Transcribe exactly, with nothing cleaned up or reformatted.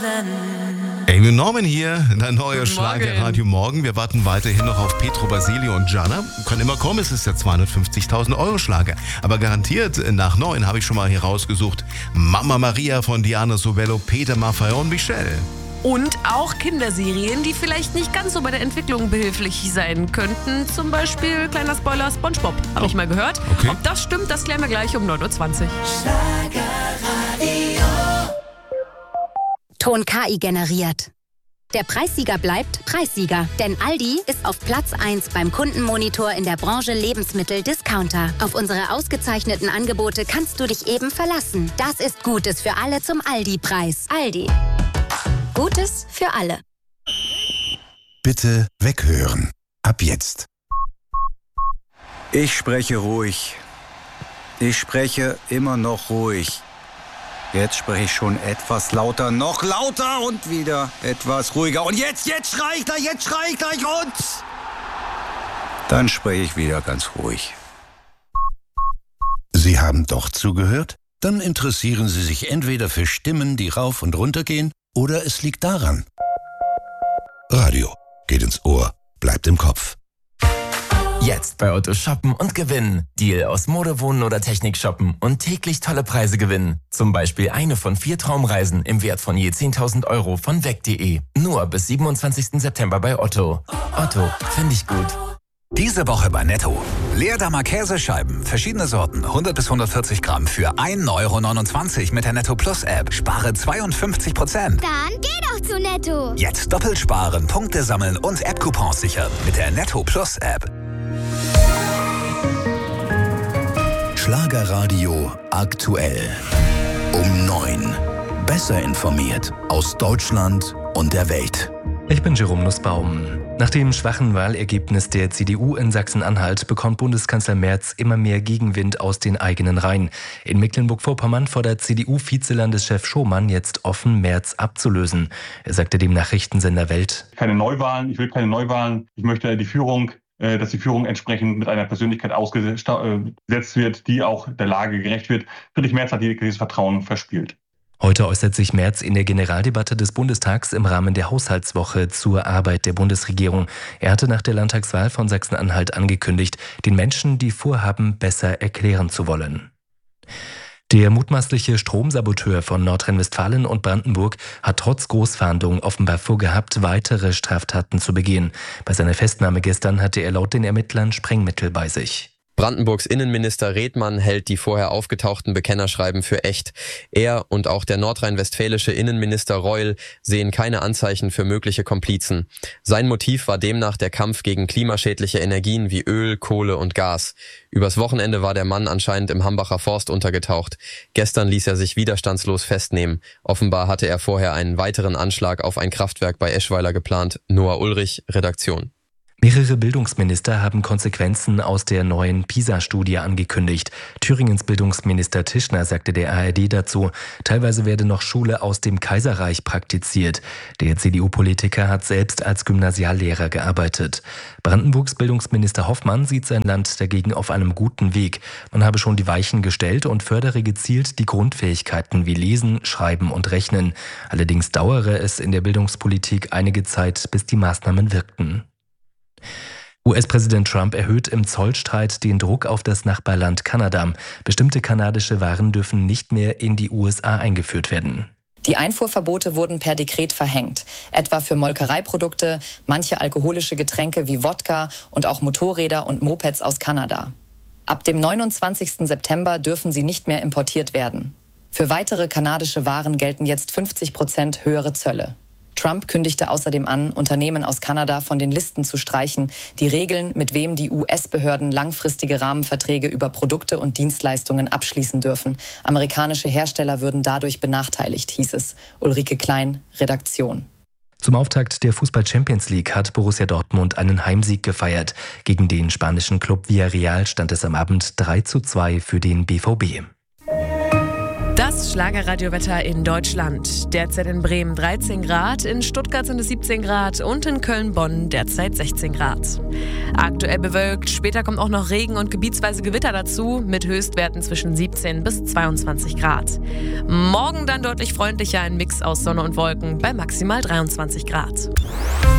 Amy Norman hier, dein neuer Schlagerradio Morgen. Wir warten weiterhin noch auf Pietro Basilio und Gianna. Kann immer kommen, es ist der zweihundertfünfzigtausend Euro Schlager. Aber garantiert nach neun habe ich schon mal hier rausgesucht. Mama Maria von Diana Sobello, Peter Maffay und Michelle. Und auch Kinderserien, die vielleicht nicht ganz so bei der Entwicklung behilflich sein könnten. Zum Beispiel, kleiner Spoiler, SpongeBob. Habe ich mal gehört. Okay. Ob das stimmt, das klären wir gleich um neun Uhr zwanzig. Schlagerradio. Ton K I generiert. Der Preissieger bleibt Preissieger, denn Aldi ist auf Platz eins beim Kundenmonitor in der Branche Lebensmittel-Discounter. Auf unsere ausgezeichneten Angebote kannst du dich eben verlassen. Das ist Gutes für alle zum Aldi-Preis. Aldi. Gutes für alle. Bitte weghören. Ab jetzt. Ich spreche ruhig. Ich spreche immer noch ruhig. Jetzt spreche ich schon etwas lauter, noch lauter und wieder etwas ruhiger. Und jetzt, jetzt schrei ich gleich, jetzt schrei ich gleich und... Dann spreche ich wieder ganz ruhig. Sie haben doch zugehört? Dann interessieren Sie sich entweder für Stimmen, die rauf und runter gehen, oder es liegt daran. Radio geht ins Ohr, bleibt im Kopf. Jetzt bei Otto shoppen und gewinnen. Deal aus Mode, Wohnen oder Technik shoppen und täglich tolle Preise gewinnen. Zum Beispiel eine von vier Traumreisen im Wert von je zehntausend Euro von weg punkt de. Nur bis siebenundzwanzigsten September bei Otto. Otto, finde ich gut. Diese Woche bei Netto. Leerdammer Käsescheiben, verschiedene Sorten, hundert bis hundertvierzig Gramm für ein Euro neunundzwanzig mit der Netto Plus App. Spare zweiundfünfzig Prozent. Dann geh doch zu Netto. Jetzt doppelt sparen, Punkte sammeln und App-Coupons sichern mit der Netto Plus App. Schlagerradio aktuell. Um neun. Besser informiert aus Deutschland und der Welt. Ich bin Jerome Nussbaum. Nach dem schwachen Wahlergebnis der C D U in Sachsen-Anhalt bekommt Bundeskanzler Merz immer mehr Gegenwind aus den eigenen Reihen. In Mecklenburg-Vorpommern fordert C D U-Vizelandeschef Schomann jetzt offen, Merz abzulösen. Er sagte dem Nachrichtensender Welt: Keine Neuwahlen, ich will keine Neuwahlen. Ich möchte die Führung, dass die Führung entsprechend mit einer Persönlichkeit ausgesetzt wird, die auch der Lage gerecht wird. Friedrich Merz hat jegliches Vertrauen verspielt. Heute äußert sich Merz in der Generaldebatte des Bundestags im Rahmen der Haushaltswoche zur Arbeit der Bundesregierung. Er hatte nach der Landtagswahl von Sachsen-Anhalt angekündigt, den Menschen die Vorhaben besser erklären zu wollen. Der mutmaßliche Stromsaboteur von Nordrhein-Westfalen und Brandenburg hat trotz Großfahndung offenbar vorgehabt, weitere Straftaten zu begehen. Bei seiner Festnahme gestern hatte er laut den Ermittlern Sprengmittel bei sich. Brandenburgs Innenminister Redmann hält die vorher aufgetauchten Bekennerschreiben für echt. Er und auch der nordrhein-westfälische Innenminister Reul sehen keine Anzeichen für mögliche Komplizen. Sein Motiv war demnach der Kampf gegen klimaschädliche Energien wie Öl, Kohle und Gas. Übers Wochenende war der Mann anscheinend im Hambacher Forst untergetaucht. Gestern ließ er sich widerstandslos festnehmen. Offenbar hatte er vorher einen weiteren Anschlag auf ein Kraftwerk bei Eschweiler geplant. Noah Ulrich, Redaktion. Mehrere Bildungsminister haben Konsequenzen aus der neuen PISA-Studie angekündigt. Thüringens Bildungsminister Tischner sagte der A R D dazu, teilweise werde noch Schule aus dem Kaiserreich praktiziert. Der C D U-Politiker hat selbst als Gymnasiallehrer gearbeitet. Brandenburgs Bildungsminister Hoffmann sieht sein Land dagegen auf einem guten Weg. Man habe schon die Weichen gestellt und fördere gezielt die Grundfähigkeiten wie Lesen, Schreiben und Rechnen. Allerdings dauere es in der Bildungspolitik einige Zeit, bis die Maßnahmen wirkten. U S-Präsident Trump erhöht im Zollstreit den Druck auf das Nachbarland Kanada. Bestimmte kanadische Waren dürfen nicht mehr in die U S A eingeführt werden. Die Einfuhrverbote wurden per Dekret verhängt, etwa für Molkereiprodukte, manche alkoholische Getränke wie Wodka und auch Motorräder und Mopeds aus Kanada. Ab dem neunundzwanzigsten September dürfen sie nicht mehr importiert werden. Für weitere kanadische Waren gelten jetzt fünfzig Prozent höhere Zölle. Trump kündigte außerdem an, Unternehmen aus Kanada von den Listen zu streichen, die regeln, mit wem die U S-Behörden langfristige Rahmenverträge über Produkte und Dienstleistungen abschließen dürfen. Amerikanische Hersteller würden dadurch benachteiligt, hieß es. Ulrike Klein, Redaktion. Zum Auftakt der Fußball-Champions League hat Borussia Dortmund einen Heimsieg gefeiert. Gegen den spanischen Club Villarreal stand es am Abend drei zu zwei für den B V B. Das Schlagerradiowetter in Deutschland. Derzeit in Bremen dreizehn Grad, in Stuttgart sind es siebzehn Grad und in Köln-Bonn derzeit sechzehn Grad. Aktuell bewölkt, später kommt auch noch Regen und gebietsweise Gewitter dazu, mit Höchstwerten zwischen siebzehn bis zweiundzwanzig Grad. Morgen dann deutlich freundlicher, ein Mix aus Sonne und Wolken bei maximal dreiundzwanzig Grad.